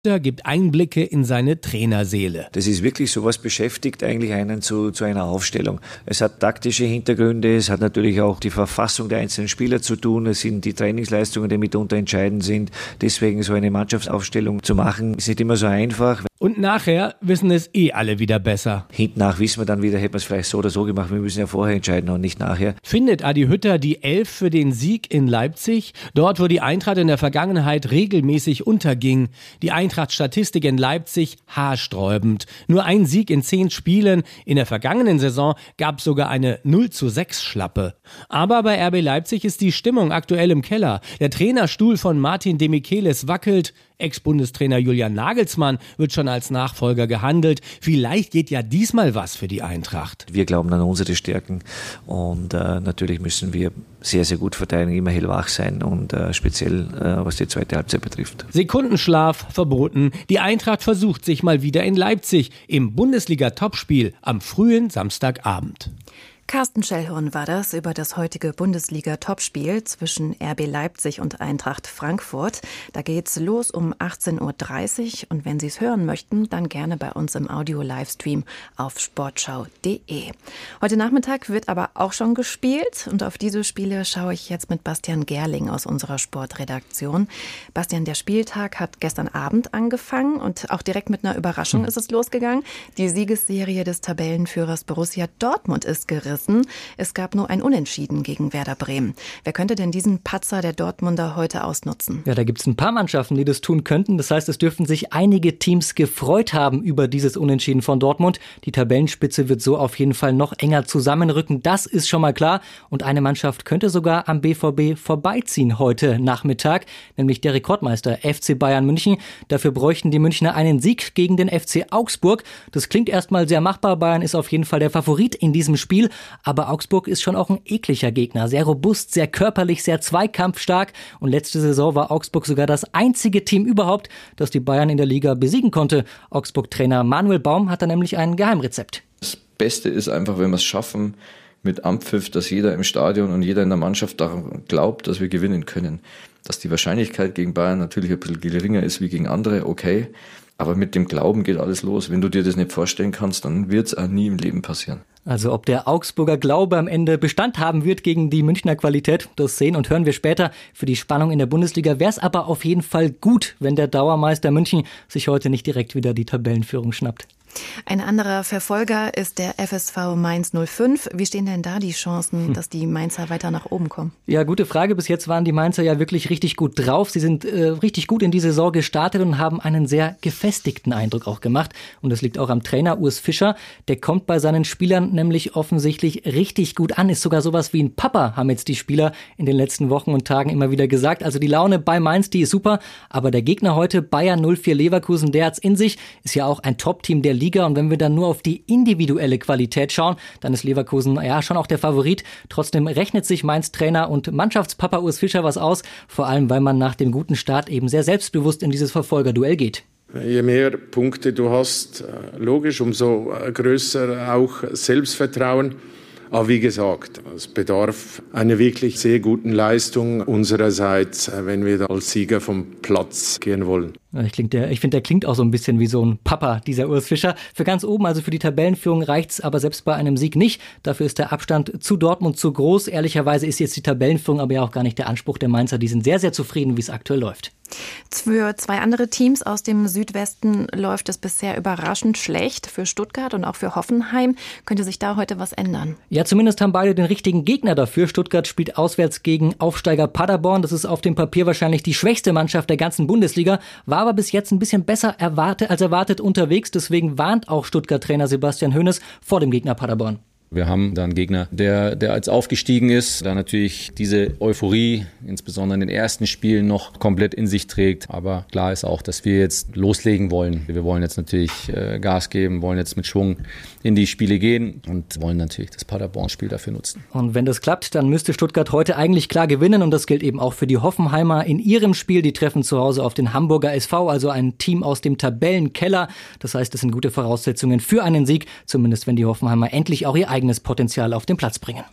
gibt Einblicke in seine Trainerseele. Das ist wirklich so, was beschäftigt eigentlich einen zu einer Aufstellung. Es hat taktische Hintergründe, es hat natürlich auch die Verfassung der einzelnen Spieler zu tun, es sind die Trainingsleistungen, die mitunter entscheidend sind. Deswegen so eine Mannschaftsaufstellung zu machen, ist nicht immer so einfach. Und nachher wissen es alle wieder besser. Hinten nach wissen wir dann wieder, hätten wir es vielleicht so oder so gemacht. Wir müssen ja vorher entscheiden und nicht nachher. Findet Adi Hütter die 11 für den Sieg in Leipzig? Dort, wo die Eintracht in der Vergangenheit regelmäßig unterging. Die Eintracht-Statistik in Leipzig haarsträubend. Nur ein Sieg in 10 Spielen. In der vergangenen Saison gab es sogar eine 0:6 Schlappe. Aber bei RB Leipzig ist die Stimmung aktuell im Keller. Der Trainerstuhl von Martin Demichelis wackelt. Ex-Bundestrainer Julian Nagelsmann wird schon als Nachfolger gehandelt. Vielleicht geht ja diesmal was für die Eintracht. Wir glauben an unsere Stärken und natürlich müssen wir sehr, sehr gut verteidigen, immer hellwach sein und speziell was die zweite Halbzeit betrifft. Sekundenschlaf verboten. Die Eintracht versucht sich mal wieder in Leipzig im Bundesliga-Topspiel am frühen Samstagabend. Carsten Schellhorn war das über das heutige Bundesliga-Topspiel zwischen RB Leipzig und Eintracht Frankfurt. Da geht's los um 18:30 Uhr und wenn Sie es hören möchten, dann gerne bei uns im Audio-Livestream auf sportschau.de. Heute Nachmittag wird aber auch schon gespielt und auf diese Spiele schaue ich jetzt mit Bastian Gerling aus unserer Sportredaktion. Bastian, der Spieltag hat gestern Abend angefangen und auch direkt mit einer Überraschung ist es losgegangen. Die Siegesserie des Tabellenführers Borussia Dortmund ist gerissen. Es gab nur ein Unentschieden gegen Werder Bremen. Wer könnte denn diesen Patzer der Dortmunder heute ausnutzen? Ja, da gibt es ein paar Mannschaften, die das tun könnten. Das heißt, es dürften sich einige Teams gefreut haben über dieses Unentschieden von Dortmund. Die Tabellenspitze wird so auf jeden Fall noch enger zusammenrücken. Das ist schon mal klar. Und eine Mannschaft könnte sogar am BVB vorbeiziehen heute Nachmittag, nämlich der Rekordmeister FC Bayern München. Dafür bräuchten die Münchner einen Sieg gegen den FC Augsburg. Das klingt erstmal sehr machbar. Bayern ist auf jeden Fall der Favorit in diesem Spiel. Aber Augsburg ist schon auch ein ekliger Gegner. Sehr robust, sehr körperlich, sehr zweikampfstark. Und letzte Saison war Augsburg sogar das einzige Team überhaupt, das die Bayern in der Liga besiegen konnte. Augsburg-Trainer Manuel Baum hat da nämlich ein Geheimrezept. Das Beste ist einfach, wenn wir es schaffen, mit Anpfiff, dass jeder im Stadion und jeder in der Mannschaft daran glaubt, dass wir gewinnen können. Dass die Wahrscheinlichkeit gegen Bayern natürlich ein bisschen geringer ist wie gegen andere, okay. Aber mit dem Glauben geht alles los. Wenn du dir das nicht vorstellen kannst, dann wird es auch nie im Leben passieren. Also ob der Augsburger Glaube am Ende Bestand haben wird gegen die Münchner Qualität, das sehen und hören wir später. Für die Spannung in der Bundesliga wäre es aber auf jeden Fall gut, wenn der Dauermeister München sich heute nicht direkt wieder die Tabellenführung schnappt. Ein anderer Verfolger ist der FSV Mainz 05. Wie stehen denn da die Chancen, dass die Mainzer weiter nach oben kommen? Ja, gute Frage. Bis jetzt waren die Mainzer ja wirklich richtig gut drauf. Sie sind richtig gut in die Saison gestartet und haben einen sehr gefestigten Eindruck auch gemacht. Und das liegt auch am Trainer Urs Fischer. Der kommt bei seinen Spielern nämlich offensichtlich richtig gut an. Ist sogar sowas wie ein Papa, haben jetzt die Spieler in den letzten Wochen und Tagen immer wieder gesagt. Also die Laune bei Mainz, die ist super. Aber der Gegner heute, Bayer 04 Leverkusen, der hat's in sich. Ist ja auch ein Top-Team der Liga. Und wenn wir dann nur auf die individuelle Qualität schauen, dann ist Leverkusen ja schon auch der Favorit. Trotzdem rechnet sich Mainz-Trainer und Mannschaftspapa Urs Fischer was aus. Vor allem, weil man nach dem guten Start eben sehr selbstbewusst in dieses Verfolgerduell geht. Je mehr Punkte du hast, logisch, umso größer auch Selbstvertrauen. Aber wie gesagt, es bedarf einer wirklich sehr guten Leistung unsererseits, wenn wir da als Sieger vom Platz gehen wollen. Ich finde, der klingt auch so ein bisschen wie so ein Papa, dieser Urs Fischer. Für ganz oben, also für die Tabellenführung, reicht's aber selbst bei einem Sieg nicht. Dafür ist der Abstand zu Dortmund zu groß. Ehrlicherweise ist jetzt die Tabellenführung aber ja auch gar nicht der Anspruch der Mainzer. Die sind sehr, sehr zufrieden, wie es aktuell läuft. Für zwei andere Teams aus dem Südwesten läuft es bisher überraschend schlecht. Für Stuttgart und auch für Hoffenheim könnte sich da heute was ändern. Ja, zumindest haben beide den richtigen Gegner dafür. Stuttgart spielt auswärts gegen Aufsteiger Paderborn. Das ist auf dem Papier wahrscheinlich die schwächste Mannschaft der ganzen Bundesliga. War aber bis jetzt ein bisschen besser als erwartet unterwegs. Deswegen warnt auch Stuttgart-Trainer Sebastian Hoeneß vor dem Gegner Paderborn. Wir haben da einen Gegner, der als aufgestiegen ist, da natürlich diese Euphorie, insbesondere in den ersten Spielen, noch komplett in sich trägt. Aber klar ist auch, dass wir jetzt loslegen wollen. Wir wollen jetzt natürlich Gas geben, wollen jetzt mit Schwung in die Spiele gehen und wollen natürlich das Paderborn-Spiel dafür nutzen. Und wenn das klappt, dann müsste Stuttgart heute eigentlich klar gewinnen. Und das gilt eben auch für die Hoffenheimer in ihrem Spiel. Die treffen zu Hause auf den Hamburger SV, also ein Team aus dem Tabellenkeller. Das heißt, es sind gute Voraussetzungen für einen Sieg, zumindest wenn die Hoffenheimer endlich auch ihr eigenes Potenzial auf den Platz bringen.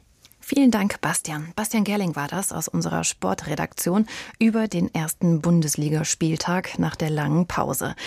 Vielen Dank, Bastian. Bastian Gerling war das aus unserer Sportredaktion über den ersten Bundesligaspieltag nach der langen Pause.